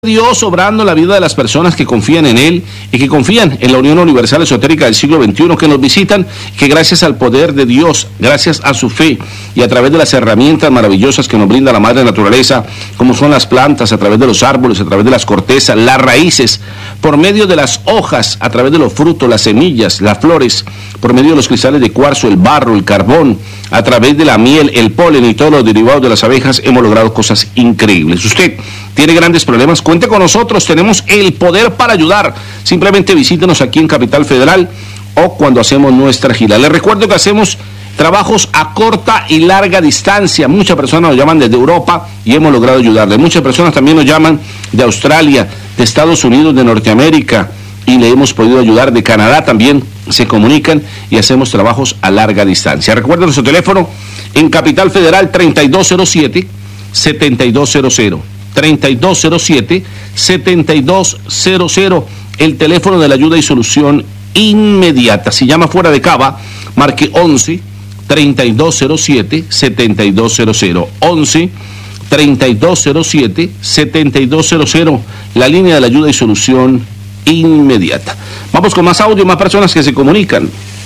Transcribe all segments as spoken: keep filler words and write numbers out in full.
Dios obrando en la vida de las personas que confían en Él y que confían en la Unión Universal Esotérica del siglo veintiuno, que nos visitan, que gracias al poder de Dios, gracias a su fe y a través de las herramientas maravillosas que nos brinda la Madre Naturaleza, como son las plantas, a través de los árboles, a través de las cortezas, las raíces, por medio de las hojas, a través de los frutos, las semillas, las flores, por medio de los cristales de cuarzo, el barro, el carbón, a través de la miel, el polen y todos los derivados de las abejas, hemos logrado cosas increíbles. Usted tiene grandes problemas, cuente con nosotros, tenemos el poder para ayudar. Simplemente visítenos aquí en Capital Federal o cuando hacemos nuestra gira. Les recuerdo que hacemos trabajos a corta y larga distancia. Muchas personas nos llaman desde Europa y hemos logrado ayudarles. Muchas personas también nos llaman de Australia, de Estados Unidos, de Norteamérica, y le hemos podido ayudar. De Canadá también se comunican y hacemos trabajos a larga distancia. Recuerden nuestro teléfono en Capital Federal treinta y dos cero siete, setenta y dos cero cero. treinta y dos cero siete, setenta y dos cero cero, el teléfono de la ayuda y solución inmediata. Si llama fuera de Cava, marque once, treinta y dos cero siete, setenta y dos cero cero, once, treinta y dos cero siete, setenta y dos cero cero, la línea de la ayuda y solución inmediata. Vamos con más audio, más personas que se comunican.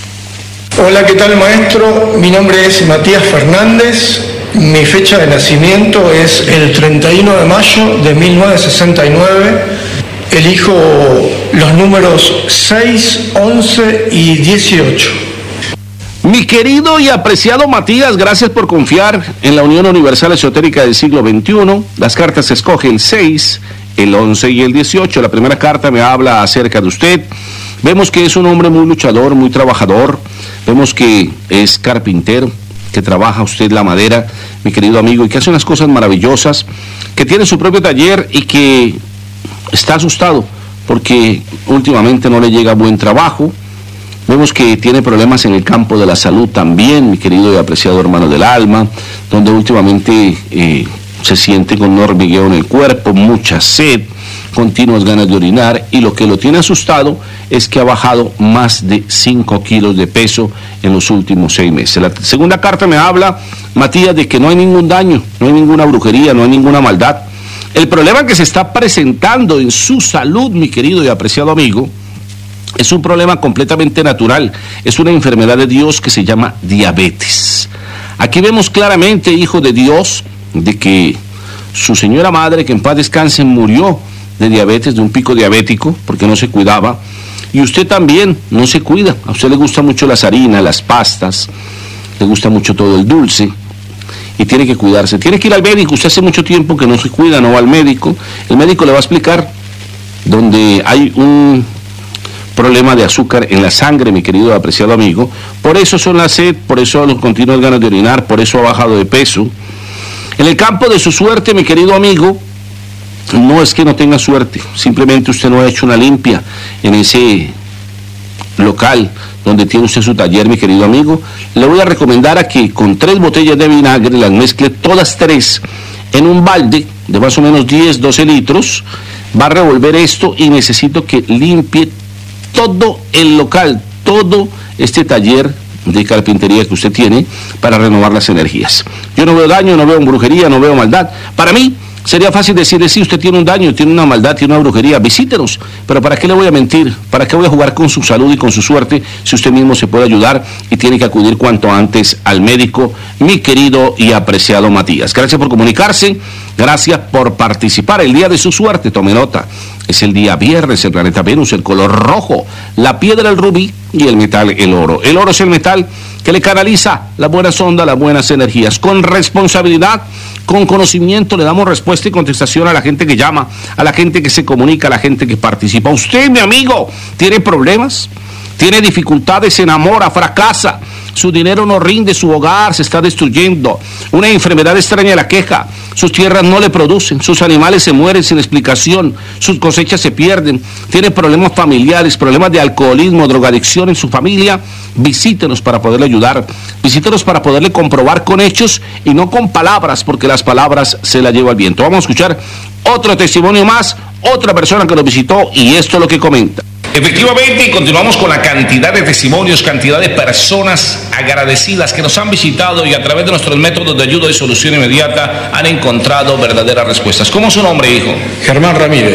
Hola, ¿qué tal, maestro? Mi nombre es Matías Fernández. Mi fecha de nacimiento es el treinta y uno de mayo de mil novecientos sesenta y nueve. Elijo los números seis, once y dieciocho. Mi querido y apreciado Matías, gracias por confiar en la Unión Universal Esotérica del siglo veintiuno. Las cartas se escogen el seis, el once y el dieciocho. La primera carta me habla acerca de usted. Vemos que es un hombre muy luchador, muy trabajador. Vemos que es carpintero, que trabaja usted la madera, mi querido amigo, y que hace unas cosas maravillosas, que tiene su propio taller y que está asustado porque últimamente no le llega buen trabajo. Vemos que tiene problemas en el campo de la salud también, mi querido y apreciado hermano del alma, donde últimamente eh, se siente con un hormigueo en el cuerpo, mucha sed, continuas ganas de orinar, y lo que lo tiene asustado es que ha bajado más de cinco kilos de peso en los últimos seis meses. La segunda carta me habla, Matías, de que no hay ningún daño, no hay ninguna brujería, no hay ninguna maldad. El problema que se está presentando en su salud, mi querido y apreciado amigo, es un problema completamente natural, es una enfermedad de Dios que se llama diabetes. Aquí vemos claramente, hijo de Dios, de que su señora madre, que en paz descanse, murió de diabetes, de un pico diabético, porque no se cuidaba, y usted también no se cuida. A usted le gusta mucho las harinas, las pastas, le gusta mucho todo el dulce, y tiene que cuidarse, tiene que ir al médico. Usted hace mucho tiempo que no se cuida, no va al médico. El médico le va a explicar donde hay un problema de azúcar en la sangre, mi querido y apreciado amigo. Por eso son la sed, por eso los continuas ganas de orinar, por eso ha bajado de peso. En el campo de su suerte, mi querido amigo, no es que no tenga suerte, simplemente usted no ha hecho una limpia en ese local donde tiene usted su taller, mi querido amigo. Le voy a recomendar a que con tres botellas de vinagre las mezcle todas tres en un balde de más o menos diez, doce litros. Va a revolver esto y necesito que limpie todo el local, todo este taller de carpintería que usted tiene, para renovar las energías. Yo no veo daño, no veo brujería, no veo maldad. Para mí sería fácil decirle, sí, usted tiene un daño, tiene una maldad, tiene una brujería, visítenos. Pero ¿para qué le voy a mentir? ¿Para qué voy a jugar con su salud y con su suerte si usted mismo se puede ayudar y tiene que acudir cuanto antes al médico, mi querido y apreciado Matías? Gracias por comunicarse, gracias por participar. El día de su suerte, tome nota, es el día viernes, el planeta Venus, el color rojo, la piedra el rubí y el metal el oro. El oro es el metal que le canaliza las buenas ondas, las buenas energías. Con responsabilidad, con conocimiento, le damos respuesta y contestación a la gente que llama, a la gente que se comunica, a la gente que participa. Usted, mi amigo, tiene problemas, tiene dificultades, se enamora, fracasa, su dinero no rinde, su hogar se está destruyendo, una enfermedad extraña la queja, sus tierras no le producen, sus animales se mueren sin explicación, sus cosechas se pierden, tiene problemas familiares, problemas de alcoholismo, drogadicción en su familia. Visítenos para poderle ayudar, visítenos para poderle comprobar con hechos y no con palabras, porque las palabras se las lleva el viento. Vamos a escuchar otro testimonio más, otra persona que nos visitó, y esto es lo que comenta. Efectivamente, y continuamos con la cantidad de testimonios, cantidad de personas agradecidas que nos han visitado y a través de nuestros métodos de ayuda y solución inmediata han encontrado verdaderas respuestas. ¿Cómo es su nombre, hijo? Germán Ramírez.